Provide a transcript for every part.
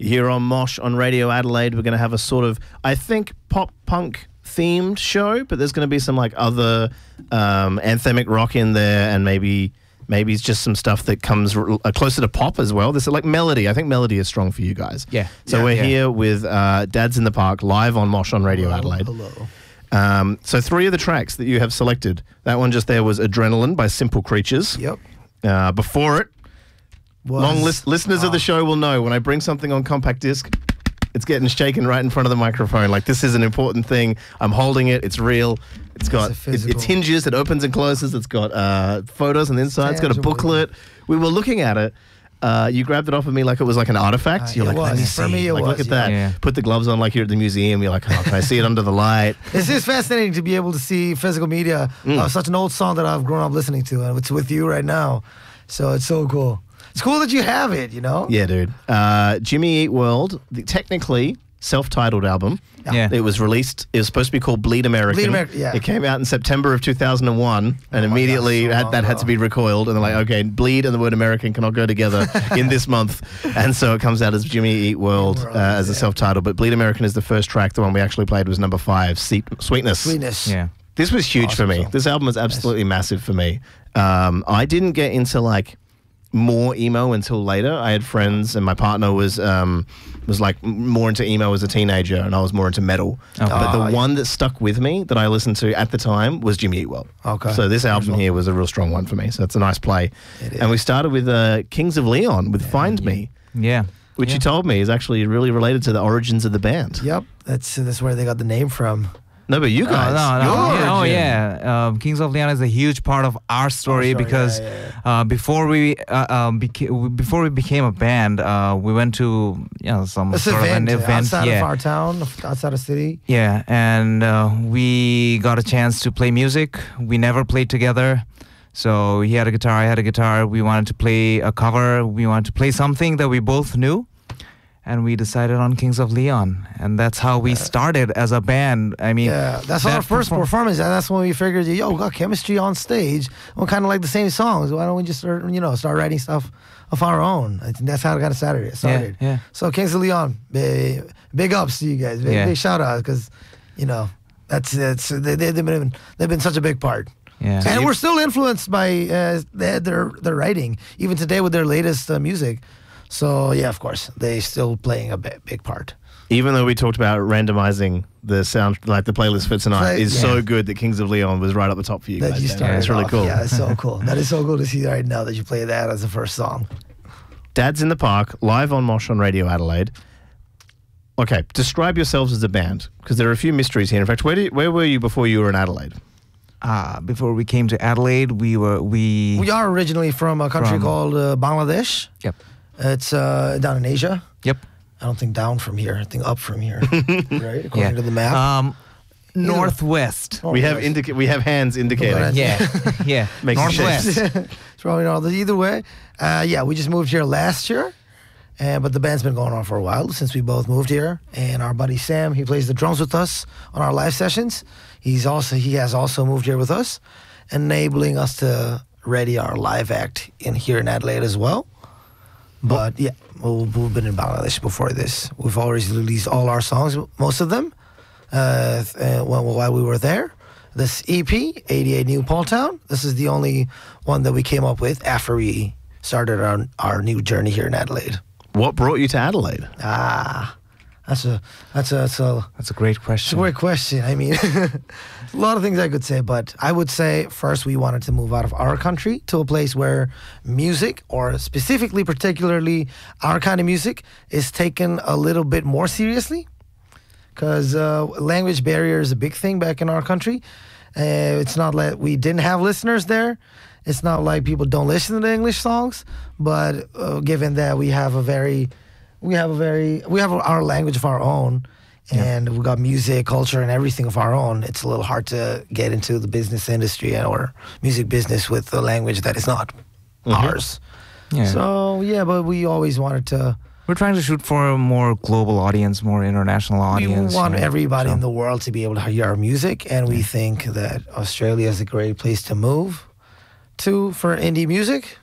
Here on Mosh on Radio Adelaide, we're going to have a sort of, I think, pop-punk themed show, but there's going to be some like other anthemic rock in there, and maybe it's just some stuff that comes closer to pop as well. There's like melody. I think melody is strong for you guys. Yeah. So we're here with Dads in the Park live on Mosh on Radio Adelaide. Hello. So 3 of the tracks that you have selected, that one just there was Adrenaline by Simple Creatures. Yep. Before it, listeners of the show will know when I bring something on compact disc, it's getting shaken right in front of the microphone. Like, this is an important thing. I'm holding it. It's real. It's got it hinges. It opens and closes. It's got photos on the inside. It's got a booklet. We were looking at it. You grabbed it off of me like it was like an artifact. You're like, let me see. For me, look at that. Yeah. Put the gloves on like you're at the museum. You're like, oh, can I see it under the light? It's just fascinating to be able to see physical media of such an old song that I've grown up listening to, and it's with you right now. So it's so cool. It's cool that you have it, you know? Yeah, dude. Jimmy Eat World, technically self-titled album. Yeah. It was released. It was supposed to be called Bleed American. Bleed American, yeah. It came out in September of 2001, and immediately that had to be recoiled. And they're like, okay, Bleed and the word American cannot go together in this month. And so it comes out as Jimmy Eat World as a self-titled. But Bleed American is the first track. The one we actually played was number 5, Sweetness. Sweetness. Yeah. This was huge for me. This album was absolutely massive for me. I didn't get into like more emo until later. I had friends, and my partner was like more into emo as a teenager, and I was more into metal. Okay. But the one that stuck with me that I listened to at the time was Jimmy Eat World. Okay. So this album here was a real strong one for me. So it's a nice play. It is. And we started with Kings of Leon with Find Me, Yeah. which you told me is actually really related to the origins of the band. Yep. That's where they got the name from. No, but you guys. Oh, yeah. Kings of Leon is a huge part of our story because before we became a band, we went to some This sort of an event outside of our town, outside of city. Yeah, and we got a chance to play music. We never played together. So he had a guitar, I had a guitar. We wanted to play a cover. We wanted to play something that we both knew. And we decided on Kings of Leon. And that's how we started as a band. I mean, that's our first performance. And that's when we figured, we got chemistry on stage. We're kind of like the same songs. Why don't we just start writing stuff of our own? I think that's how it got started. Yeah. So Kings of Leon, big ups to you guys. Big shout out, because, they've been such a big part. Yeah. And we're still influenced by their writing, even today with their latest music. So, yeah, of course, they still playing a big part. Even though we talked about randomizing the sound, like the playlist for tonight, is so good that Kings of Leon was right up the top for you guys. It's really cool. Yeah, it's so cool. That is so cool to see right now that you play that as the first song. Dads in the Park, live on Mosh on Radio Adelaide. Okay, describe yourselves as a band, because there are a few mysteries here. In fact, where were you before you were in Adelaide? Before we came to Adelaide, we are originally from a country called Bangladesh. Yep. It's down in Asia. Yep. I don't think down from here. I think up from here. Right? According to the map. Northwest. We have hands indicating. Yeah. Northwest. It's probably not either way. We just moved here last year. But the band's been going on for a while since we both moved here. And our buddy Sam, he plays the drums with us on our live sessions. He has also moved here with us, enabling us to ready our live act here in Adelaide as well. But we've been in Bangladesh before this. We've already released all our songs, most of them, while we were there. This EP, 88 New Paul Town, this is the only one that we came up with after we started our new journey here in Adelaide. What brought you to Adelaide? That's a great question. It's a great question. I mean, a lot of things I could say, but I would say first we wanted to move out of our country to a place where music, or specifically, particularly our kind of music, is taken a little bit more seriously. Because language barrier is a big thing back in our country. It's not like we didn't have listeners there. It's not like people don't listen to English songs. But given that we have our language of our own, and we got music, culture, and everything of our own, it's a little hard to get into the business industry or music business with a language that is not ours. Yeah. So, but we always wanted to... We're trying to shoot for a more global audience, more international audience. We want everybody in the world to be able to hear our music, and we think that Australia is a great place to move to for indie music.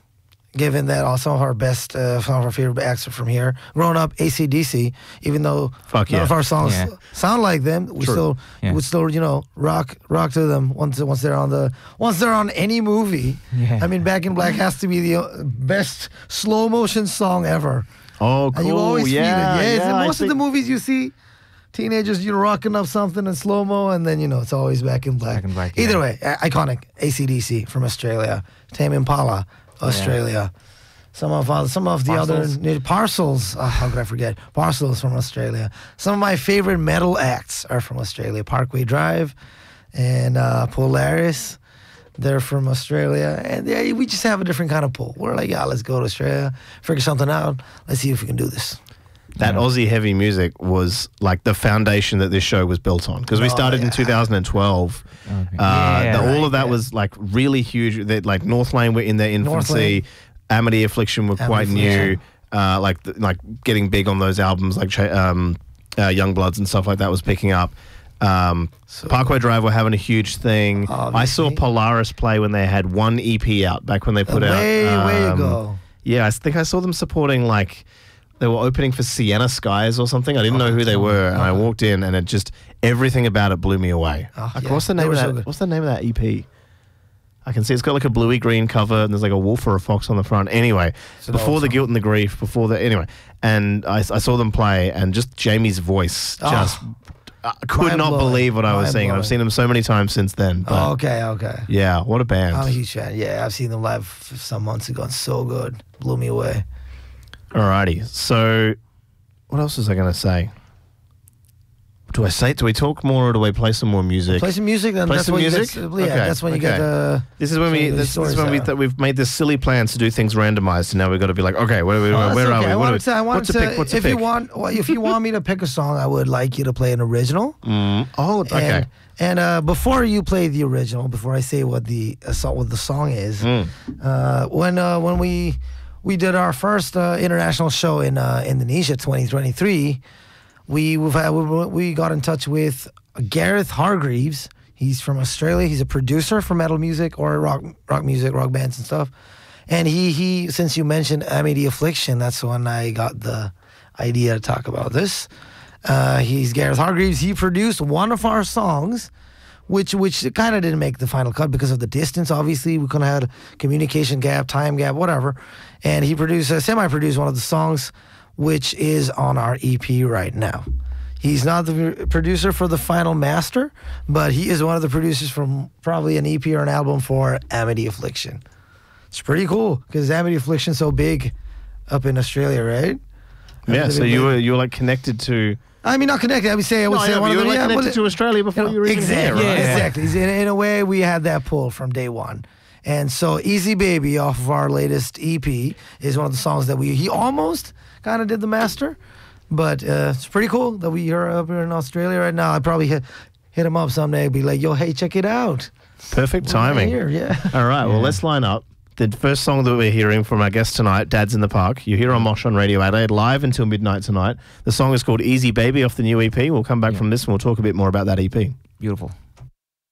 given that some of our best, some of our favorite acts are from here. Growing up, AC/DC, even though none of our songs sound like them, we would still, you know, rock to them once they're on any movie. Yeah. I mean, Back in Black has to be the best slow motion song ever. Oh, cool. And you always feel it. Yeah, in most of the movies you see teenagers, you know, rocking up something in slow mo, and then, you know, it's always Back in Black. Either way, iconic. AC/DC from Australia. Tame Impala, Australia. Some of the other Parcels. Oh, how could I forget? Parcels from Australia. Some of my favorite metal acts are from Australia. Parkway Drive and Polaris. They're from Australia, and we just have a different kind of pull. We're like, yeah, let's go to Australia, figure something out. Let's see if we can do this. That Aussie heavy music was like the foundation that this show was built on, because we started in 2012. All of that was like really huge. Like North Lane were in their infancy. Amity Affliction were quite new. Like getting big on those albums, like Youngbloods and stuff like that was picking up. Parkway Drive were having a huge thing. Obviously. I saw Polaris play when they had one EP out, back when they put out way ago. Yeah, I think I saw them supporting, like, they were opening for Sienna Skies or something. I didn't know who they were, and I walked in, and it just, everything about it blew me away. What's the name of that? What's the name of that EP? I can see it's got like a bluey green cover, and there's like a wolf or a fox on the front. Anyway, before the Guilt and the Grief, and I saw them play, and just Jamie's voice just. I could not believe what I was seeing. I've seen them so many times since then. But okay. Yeah, what a band. I'm a huge fan. Yeah, I've seen them live some months ago. It's so good. Blew me away. Alrighty. So, what else was I going to say? Do we talk more, or do we play some more music? Play some music. Then that's when that's when you get the. This is when we've made this silly plans to do things randomized, and now we've got to be like, okay, where are we? What's a pick? If you want me to pick a song, I would like you to play an original. Okay. And before you play the original, before I say what the song is, when we did our first international show in Indonesia, 2023. We got in touch with Gareth Hargreaves. He's from Australia. He's a producer for metal music or rock music, rock bands and stuff. And he since you mentioned Amity Affliction, that's when I got the idea to talk about this. He's Gareth Hargreaves. He produced one of our songs, which kind of didn't make the final cut because of the distance. Obviously, we couldn't have had a communication gap, time gap, whatever. And he semi-produced one of the songs, which is on our EP right now. He's not the producer for the final master, but he is one of the producers from probably an EP or an album for Amity Affliction. It's pretty cool because Amity Affliction's so big up in Australia, right? Yeah, so you were like connected to. I mean, not connected. I would say you were like connected to Australia before you were even here, right? Exactly. In a way, we had that pull from day one. And so Easy Baby off of our latest EP is one of the songs that he almost kind of did the master, but it's pretty cool that we are up here in Australia right now. I'd probably hit him up someday, be like, yo, hey, check it out. Perfect timing. Here, yeah. All right, well, let's line up. The first song that we're hearing from our guest tonight, Dad's in the Park. You hear on Mosh on Radio Adelaide, live until midnight tonight. The song is called Easy Baby off the new EP. We'll come back from this and we'll talk a bit more about that EP. Beautiful.